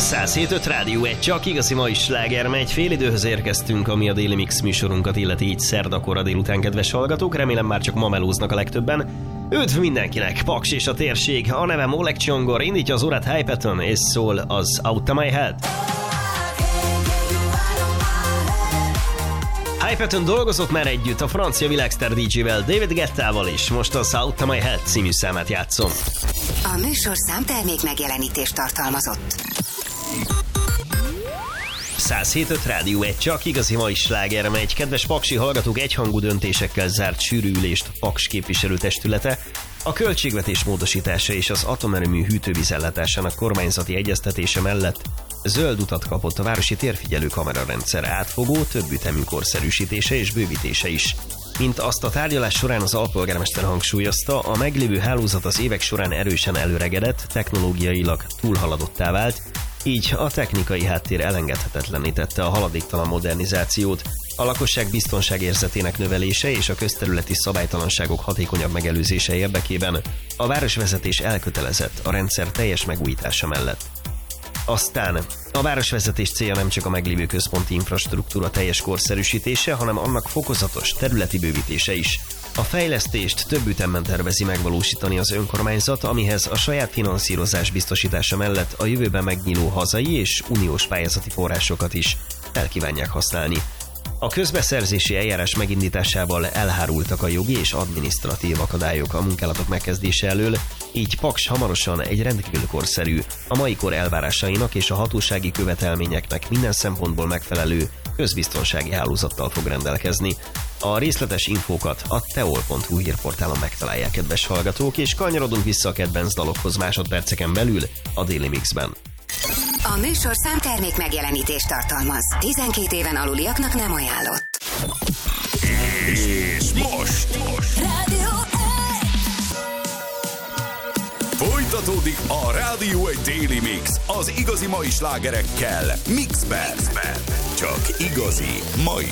107.5 Rádió, egy csak igazi mai sláger megy. Fél időhöz érkeztünk, ami a Daily Mix műsorunkat illeti, így szerdakora délután, kedves hallgatók. Remélem már csak ma melóznak a legtöbben. Üdv mindenkinek, Paks és a térség. A nevem Oleg Csongor, indítja az órát Hypeton, és szól az Out of My Head. Hypeton dolgozott már együtt a francia világsztár DJ-vel, David Guettával is. Most az Out of My Head című számát játszom. A műsorszám termék megjelenítést tartalmazott. 107.5 Rádió, egy csak igazi mai sláger megy. Kedves paksi hallgatók, egyhangú döntésekkel zárt sűrű ülést a Paks képviselőtestülete. A költségvetés módosítása és az atomerőmű hűtővízellátásának kormányzati egyeztetése mellett zöld utat kapott a városi térfigyelő kamerarendszer átfogó, több ütemű korszerűsítése és bővítése is. Mint azt a tárgyalás során az alpolgármester hangsúlyozta, a meglévő hálózat az évek során erősen előregedett, technológiailag túlhaladottá vált, így a technikai háttér elengedhetetlenné tette a haladéktalan modernizációt, a lakosság biztonságérzetének növelése és a közterületi szabálytalanságok hatékonyabb megelőzése érdekében a városvezetés elkötelezett a rendszer teljes megújítása mellett. Aztán a városvezetés célja nem csak a meglévő központi infrastruktúra teljes korszerűsítése, hanem annak fokozatos területi bővítése is. A fejlesztést több ütemben tervezi megvalósítani az önkormányzat, amihez a saját finanszírozás biztosítása mellett a jövőben megnyíló hazai és uniós pályázati forrásokat is elkívánják használni. A közbeszerzési eljárás megindításával elhárultak a jogi és adminisztratív akadályok a munkálatok megkezdése elől, így Paks hamarosan egy rendkívül korszerű, a mai kor elvárásainak és a hatósági követelményeknek minden szempontból megfelelő közbiztonsági hálózattal fog rendelkezni. A részletes infókat a teol.hu hírportálon megtalálják, kedves hallgatók, és kanyarodunk vissza a kedvenc dalokhoz másodperceken belül a Daily Mixben. A műsorszám termék megjelenítést tartalmaz. 12 éven aluliaknak nem ajánlott. És most Rádió folytatódik a Rádió egy Daily Mix az igazi mai slágerekkel Mixben. Csak igazi mai